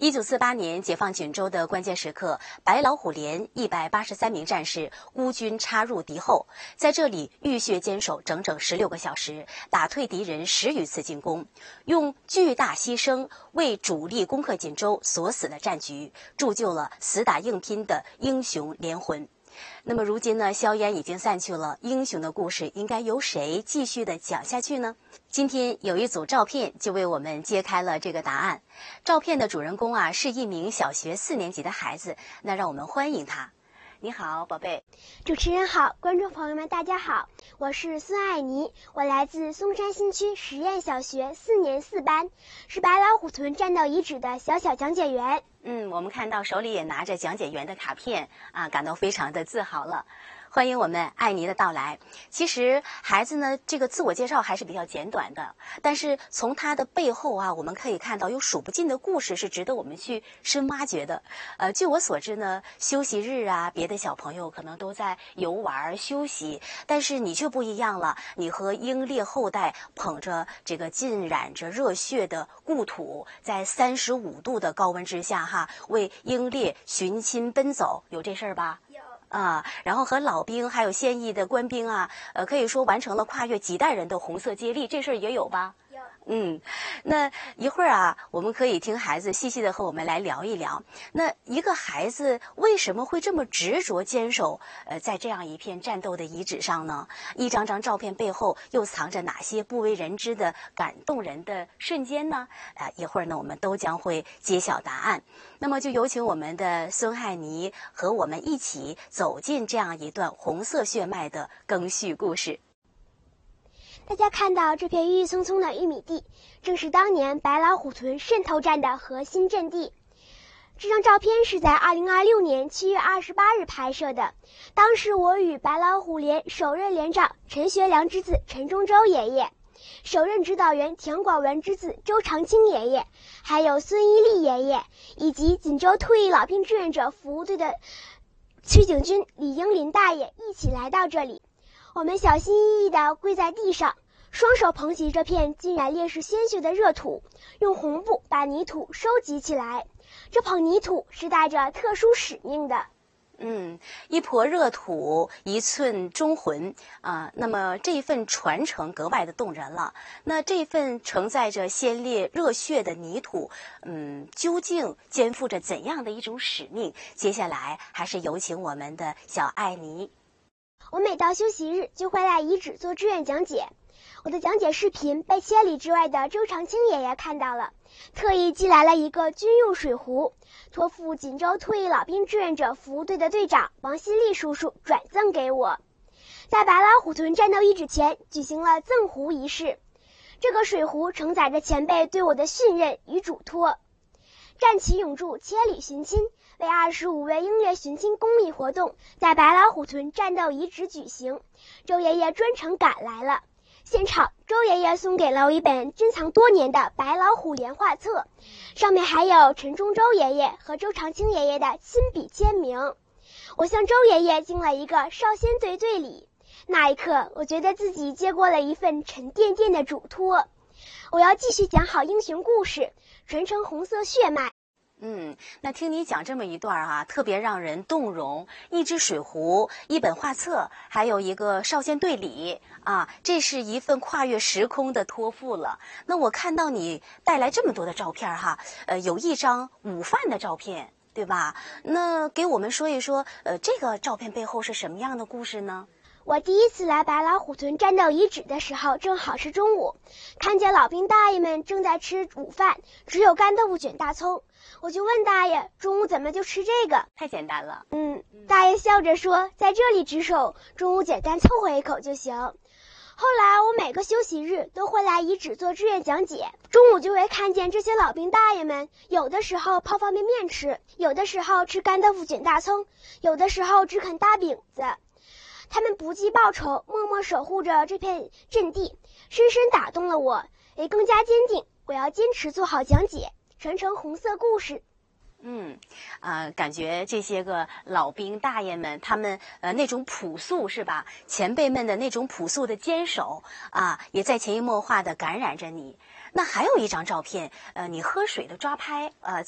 1948年解放锦州的关键时刻，白老虎连183名战士孤军插入敌后，在这里浴血坚守整整16个小时，打退敌人10余次进攻，用巨大牺牲为主力攻克锦州所死的战局，铸就了死打硬拼的英雄连魂。那么如今呢，硝烟已经散去了，英雄的故事应该由谁继续的讲下去呢？今天有一组照片就为我们揭开了这个答案。照片的主人公啊，是一名小学4年级的孩子，那让我们欢迎他。你好，宝贝。 主持人好，观众朋友们大家好，我是孙爱妮，我来自松山新区实验小学4年4班，是白老虎屯战斗遗址的小讲解员。 我们看到手里也拿着讲解员的卡片啊，感到非常的自豪了。欢迎我们爱妮的到来。其实孩子呢，这个自我介绍还是比较简短的，但是从他的背后啊，我们可以看到有数不尽的故事是值得我们去深挖掘的。据我所知呢，休息日啊，别的小朋友可能都在游玩休息，但是你却不一样了，你和英烈后代捧着这个浸染着热血的故土，在35度的高温之下为英烈寻亲奔走，有这事儿吧？有。然后和老兵还有现役的官兵啊，可以说完成了跨越几代人的红色接力，这事儿也有吧？有。那一会儿啊，我们可以听孩子细细的和我们来聊一聊。那一个孩子为什么会这么执着坚守在这样一片战斗的遗址上呢？一张张照片背后又藏着哪些不为人知的感动人的瞬间呢？一会儿呢，我们都将会揭晓答案。那么就有请我们的孙爱妮和我们一起走进这样一段红色血脉的更续故事。 大家看到这片郁郁葱葱的玉米地，正是当年白老虎屯渗透战的核心阵地。这张照片是在2026年7月28日拍摄的，当时我与白老虎连首任连长陈学良之子陈忠周爷爷，首任指导员田广文之子周长青爷爷，还有孙一力爷爷，以及锦州退役老兵志愿者服务队的区警军李英林大爷一起来到这里。我们小心翼翼地跪在地上，双手捧起这片浸染烈士鲜血的热土，用红布把泥土收集起来。这捧泥土是带着特殊使命的。 一抔热土，一寸忠魂啊！那么这一份传承格外的动人了。那这份承载着鲜烈热血的泥土，究竟肩负着怎样的一种使命？接下来还是有请我们的小爱妮。 我每到休息日就会来遗址做志愿讲解，我的讲解视频被千里之外的周长青爷爷看到了，特意寄来了一个军用水壶，托付锦州退役老兵志愿者服务队的队长王新立叔叔转赠给我。在白老虎屯战斗遗址前举行了赠壶仪式，这个水壶承载着前辈对我的信任与嘱托。战旗永驻千里寻亲为25位英烈寻亲公益活动在白老虎屯战斗遗址举行，周爷爷专程赶来了。现场，周爷爷送给了我一本珍藏多年的白老虎连画册，上面还有陈忠周爷爷和周长青爷爷的亲笔签名。我向周爷爷敬了一个少先队队礼，那一刻我觉得自己接过了一份沉甸甸的嘱托。我要继续讲好英雄故事，传承红色血脉。 那听你讲这么一段特别让人动容。一只水壶，一本画册，还有一个少先队礼这是一份跨越时空的托付了。那我看到你带来这么多的照片有一张午饭的照片，对吧？那给我们说一说，这个照片背后是什么样的故事呢？ 我第一次来白老虎屯战斗遗址的时候正好是中午，看见老兵大爷们正在吃午饭，只有干豆腐卷大葱。我就问大爷，中午怎么就吃这个？ 太简单了。 大爷笑着说，在这里值守，中午简单凑合一口就行。后来我每个休息日都会来遗址做志愿讲解，中午就会看见这些老兵大爷们，有的时候泡方便面吃，有的时候吃干豆腐卷大葱，有的时候只啃大饼子。他们不计报酬，默默守护着这片阵地，深深打动了我，也更加坚定我要坚持做好讲解，传承红色故事。 感觉这些个老兵大爷们，他们那种朴素是吧？前辈们的那种朴素的坚守也在潜移默化的感染着你。那还有一张照片，你喝水的抓拍，